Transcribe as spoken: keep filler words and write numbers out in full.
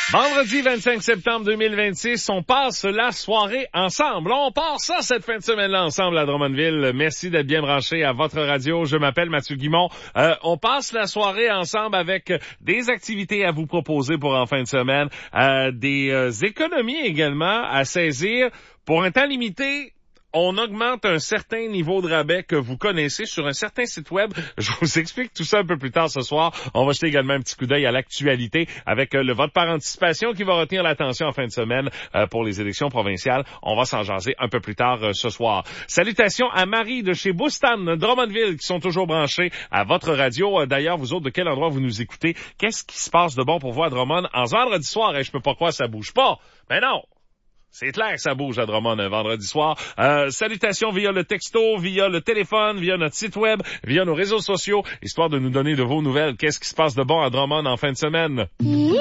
Vendredi vingt-cinq septembre deux mille vingt-six, on passe la soirée ensemble. On passe ça cette fin de semaine-là ensemble à Drummondville. Merci d'être bien branché à votre radio. Je m'appelle Mathieu Guimont. Euh, on passe la soirée ensemble avec des activités à vous proposer pour en fin de semaine, euh, des euh, économies également à saisir pour un temps limité. On augmente un certain niveau de rabais que vous connaissez sur un certain site web. Je vous explique tout ça un peu plus tard ce soir. On va jeter également un petit coup d'œil à l'actualité avec euh, le vote par anticipation qui va retenir l'attention en fin de semaine euh, pour les élections provinciales. On va s'en jaser un peu plus tard euh, ce soir. Salutations à Marie de chez Boustan, Drummondville, qui sont toujours branchés à votre radio. Euh, d'ailleurs, vous autres, de quel endroit vous nous écoutez? Qu'est-ce qui se passe de bon pour vous à Drummond en ce vendredi soir? Et je peux pas croire que ça bouge pas. Mais non! C'est clair que ça bouge à Drummond un vendredi soir. Euh, salutations via le texto, via le téléphone, via notre site web, via nos réseaux sociaux, histoire de nous donner de vos nouvelles. Qu'est-ce qui se passe de bon à Drummond en fin de semaine?